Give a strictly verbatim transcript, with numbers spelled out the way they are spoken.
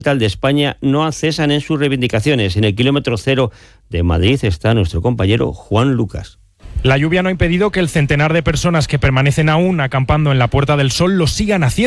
de España no cesan en sus reivindicaciones. En el kilómetro cero de Madrid está nuestro compañero Juan Lucas. La lluvia no ha impedido que el centenar de personas que permanecen aún acampando en la Puerta del Sol lo sigan haciendo.